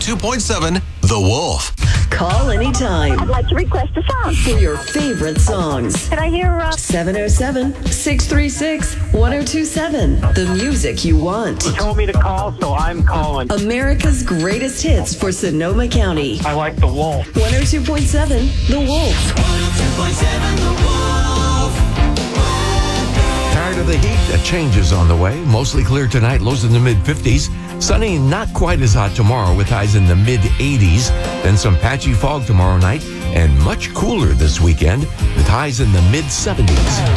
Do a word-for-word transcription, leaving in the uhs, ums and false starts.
two point seven The Wolf. Call anytime I'd like to request a song. for your favorite songs. Can I hear, uh... seven oh seven, six three six, one oh two seven. The music you want. Told me to call, so I'm calling. America's greatest hits for Sonoma County. I like the Wolf. one oh two point seven The Wolf. Tired of the heat? A change is on the way. Mostly clear tonight, lows in the mid-fifties. Sunny, not quite as hot tomorrow with highs in the mid-eighties. Then some patchy fog tomorrow night and much cooler this weekend with highs in the mid-seventies.